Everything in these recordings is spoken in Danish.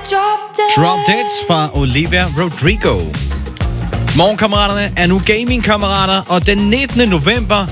Drop Dead fra Olivia Rodrigo. Morgenkammeraterne er nu gamingkammerater, og den 19. november,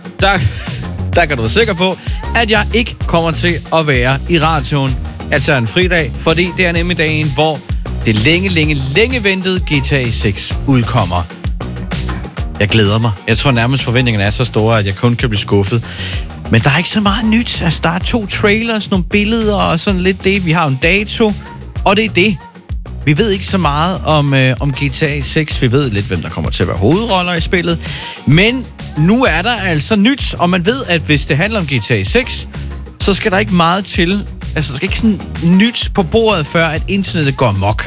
der kan du være sikker på, at jeg ikke kommer til at være i radioen. Altså en fridag, fordi det er nemlig dagen, hvor det længe ventede GTA 6 udkommer. Jeg glæder mig. Jeg tror nærmest forventningerne er så store, at jeg kun kan blive skuffet. Men der er ikke så meget nyt. Altså, der er 2 trailers, nogle billeder og sådan lidt det. Vi har en dato, og det er det. Vi ved ikke så meget om GTA 6. Vi ved lidt, hvem der kommer til at være hovedroller i spillet. Men nu er der altså nyt, og man ved, at hvis det handler om GTA 6, så skal der ikke meget til. Altså, der skal ikke sådan nyt på bordet, før at internettet går amok.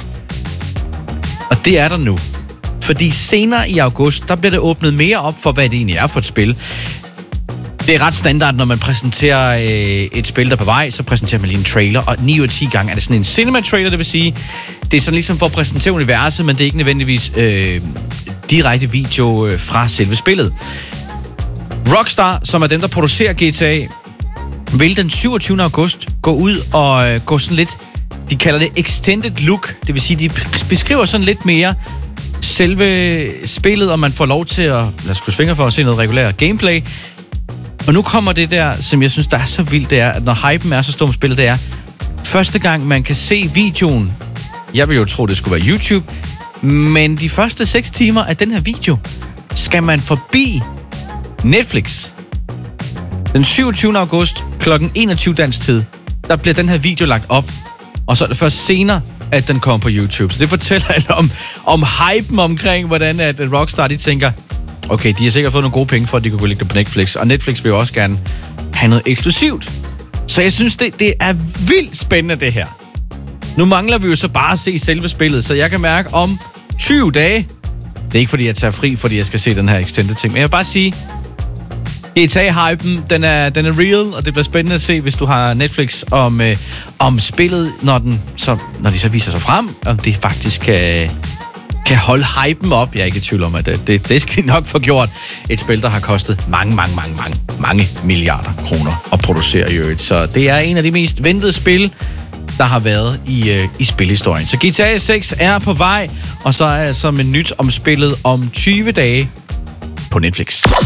Og det er der nu. Fordi senere i august, der bliver det åbnet mere op for, hvad det egentlig er for et spil. Det er ret standard, når man præsenterer et spil, der er på vej, så præsenterer man lige en trailer, og 9 ud af 10 gange er det sådan en cinema-trailer, det vil sige, det er sådan ligesom for at præsentere universet, men det er ikke nødvendigvis direkte video fra selve spillet. Rockstar, som er dem, der producerer GTA, vil den 27. august gå ud og gå sådan lidt, de kalder det extended look, det vil sige, de beskriver sådan lidt mere selve spillet, og man får lov til at lade os krydse fingre for at se noget regulært gameplay. Og nu kommer det der, som jeg synes, der er så vildt, det er, at når hypen er så stor om spillet, det er første gang, man kan se videoen. Jeg vil jo tro, det skulle være YouTube. Men de første 6 timer af den her video, skal man forbi Netflix. Den 27. august kl. 21 dansk tid, der bliver den her video lagt op. Og så er det først senere, at den kommer på YouTube. Så det fortæller om hypen omkring, hvordan at Rockstar, de tænker, okay, de har sikkert fået nogle gode penge for, at de kunne lægge det på Netflix. Og Netflix vil jo også gerne have noget eksklusivt. Så jeg synes, det er vildt spændende, det her. Nu mangler vi jo så bare at se selve spillet, så jeg kan mærke om 20 dage. Det er ikke, fordi jeg tager fri, fordi jeg skal se den her extended ting. Men jeg vil bare sige, GTA-hypen, den er real, og det bliver spændende at se, hvis du har Netflix om spillet, når de så viser sig frem, om det faktisk kan holde hypen op. Jeg er ikke i tvivl om, at det skal nok få gjort. Et spil, der har kostet mange milliarder kroner at producere i øvrigt. Så det er en af de mest ventede spil, der har været i spilhistorien. Så GTA 6 er på vej, og så er altså med nyt om spillet om 20 dage på Netflix.